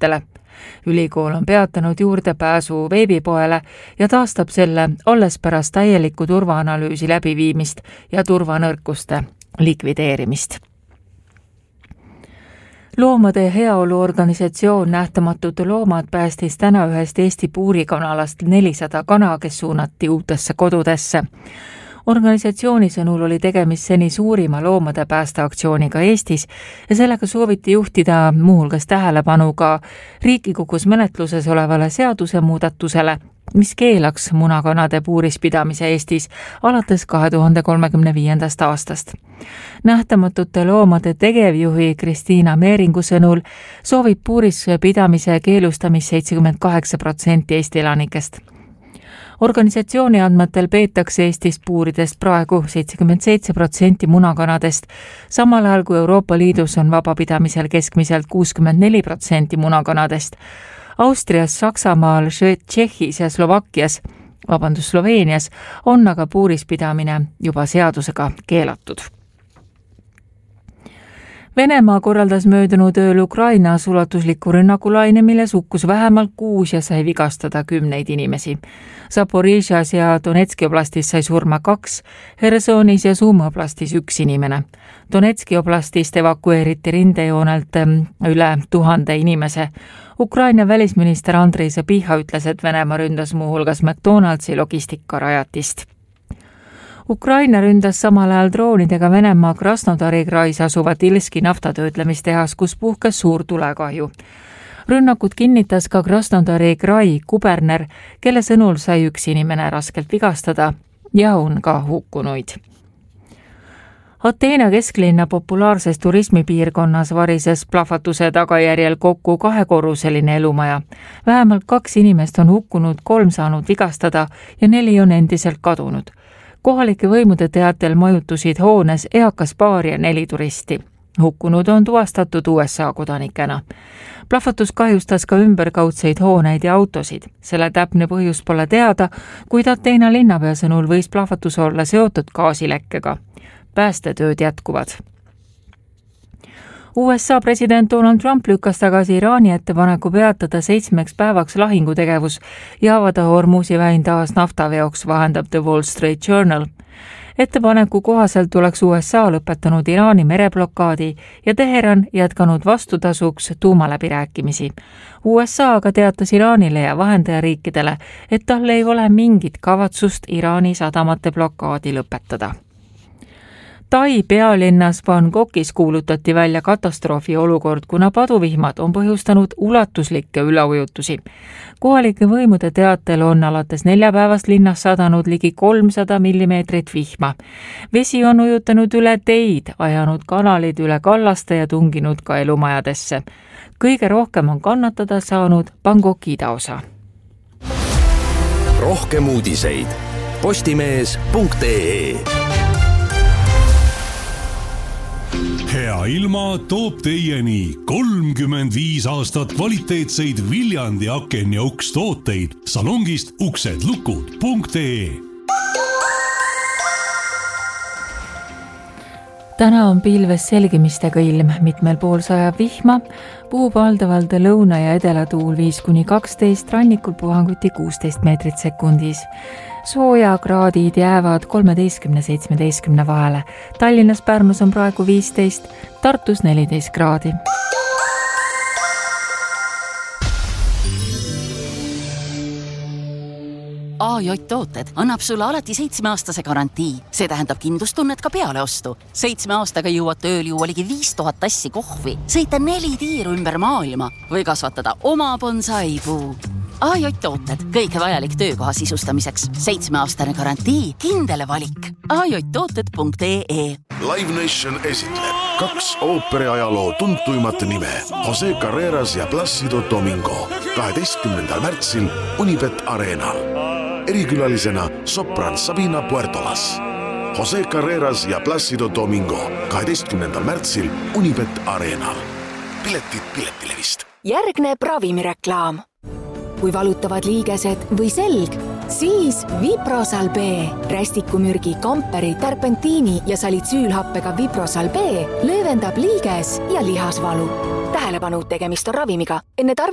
ettevõtetele. Ülikool on peatanud juurdepääsu veebipoele ja taastab selle alles pärast täielikku turvaanalüüsi läbiviimist ja turvanõrkuste likvideerimist. Loomade heaoluorganisatsioon Nähtamatud loomad päästis täna ühest Eesti puurikanalast 400 kana, kes suunati uutesse kodudesse. Organisatsiooni sõnul oli tegemist seni suurima loomade päästeaktsiooniga Eestis ja sellega sooviti juhtida muuhulgas tähelepanu ka Riigikogus menetluses olevale seadusemuudatusele, mis keelaks munakanade puurispidamise Eestis alates 2035. aastast. Nähtamatute loomade tegevjuhi Kristiina Meeringu sõnul soovib puurispidamise keelustamist 78% Eesti elanikest. Organisatsiooni andmetel peetakse Eestis puuridest praegu 77% munakanadest, samal ajal kui Euroopa Liidus on vabapidamisel keskmiselt 64% munakanadest. Austrias, Saksamaal, Tšehhis ja Sloveenias on aga puurispidamine juba seadusega keelatud. Venemaa korraldas möödunud ööl Ukrainas ulatusliku rünnakulaine, milles hukkus vähemalt 6 ja sai vigastada 10 inimesi. Zaporižjas ja Donetski oblastis sai surma 2, Hersonis ja Suumi oblastis 1 inimene. Donetski oblastist evakueeriti rindejoonelt üle 1000 inimese. Ukraina välisminister Andrei Zabiha ütles, et Venemaa ründas muuhulgas McDonaldsi logistikarajatist. Ukraina ründas samal ajal droonidega Venemaa Krasnodari krais asuvat Ilski naftatöötlemistehas, kus puhkes suur tulekahju. Rünnakut kinnitas ka Krasnodari krai kuberner, kelle sõnul sai 1 inimene raskelt vigastada ja on ka hukkunuid. Ateena kesklinna populaarses turismipiirkonnas varises plahvatuse tagajärjel kokku 2-korruseline elumaja. Vähemalt 2 inimest on hukkunud, 3 saanud vigastada ja 4 on endiselt kadunud. Kohalike võimude teatel majutusid hoones eakas paar ja 4 turisti. Hukkunud on tuvastatud USA kodanikena. Plahvatus kahjustas ka ümberkaudseid hooneid ja autosid. Selle täpne põhjus pole teada, kuid Ateena linnapea sõnul võis plahvatus olla seotud gaasilekkega. Päästetööd jätkuvad. USA president Donald Trump lükkas tagasi Iraani ettepaneku peatada 7 päevaks lahingutegevus ja avada Hormuzi väin taas naftaveoks, vahendab The Wall Street Journal. Ettepaneku kohaselt oleks USA lõpetanud Iraani mereblokaadi ja Teheran jätkanud vastutasuks tuumaläbirääkimisi. USA aga teatas Iraanile ja vahendajariikidele, et tal ei ole mingit kavatsust Iraani sadamate blokaadi lõpetada. Tai pealinnas Bangkokis kuulutati välja katastroofi olukord, kuna paduvihmad on põhjustanud ulatuslikke üleujutusi. Kohalike võimude teatel on alates neljapäevast linnas sadanud ligi 300 millimeetrit vihma. Vesi on ujutanud üle teid, ajanud kanalid üle kallaste ja tunginud ka elumajadesse. Kõige rohkem on kannatada saanud Bangkoki idaosa. Rohkem uudiseid postimees.ee. Hea ilma toob teieni 35 aastat kvaliteetseid Viljandi aken- ja ukstooteid salongist uksedlukud.ee. Täna on pilves selgimistega ilm, mitmel pool sajab vihma, puhub valdavalt lõuna- ja edelatuul 5-12, rannikul puhanguti 16 meetrit sekundis. Soojakraadid jäävad 13-17 vahele. Tallinnas, Pärnus on praegu 15, Tartus 14 kraadi. AJ Tooted annab sulle alati 7-aastase garantii. See tähendab kindlustunnet ka peale ostu. 7 aastaga jõuad tööl juua ligi 5000 tassi kohvi, sõita 4 tiiru ümber maailma või kasvatada oma bonsaipuu. AJ Tooted, kõike vajalik töökoha sisustamiseks. 7-aastane garantii, kindel valik. ajtooted.ee. Live Nation esitleb 2 ooperiajaloo tuntuimat nime, Jose Carreras ja Plácido Domingo, 12. märtsil Unibet Arenal. Erikülalisena sopran Sabina Puertolas. Jose Carreras ja Plácido Domingo, 12. märtsil Unibet Arenal. Piletid Piletilevist. Järgneb ravimireklaam. Kui valutavad liigesed või selg, siis Viprosal B. Rästikumürgi, kamperi, terpentiini ja salitsüülhappega Viprosal B leevendab liiges- ja lihasvalu. Tähelepanu, tegemist on ravimiga. Enne